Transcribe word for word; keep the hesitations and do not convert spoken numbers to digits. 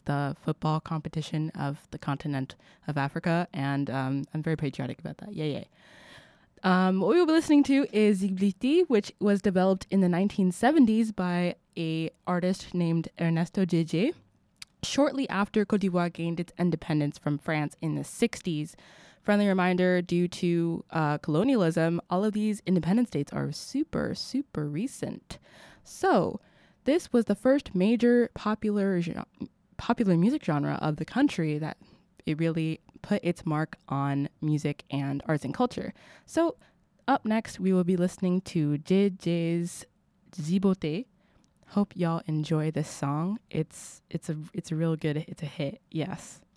the football competition of the continent of Africa, and um, I'm very patriotic about that. Yay, yay. Um, what we will be listening to is Zibliti, which was developed in the nineteen seventies by a artist named Ernesto Djedje, shortly after Côte d'Ivoire gained its independence from France in the sixties. Friendly reminder, due to uh, colonialism, all of these independent states are super, super recent. So this was the first major popular popular music genre of the country that it really put its mark on music and arts and culture. So up next, we will be listening to Djedje's Zibote. Hope y'all enjoy this song. It's it's a it's a real good it's a hit. Yes.